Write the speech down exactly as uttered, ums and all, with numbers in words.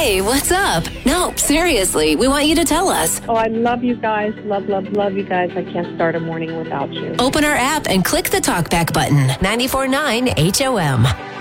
Hey, what's up? No, seriously, we want you to tell us. Oh, I love you guys. Love, love, love you guys. I can't start a morning without you. Open our app and click the talkback button. ninety-four point nine H O M.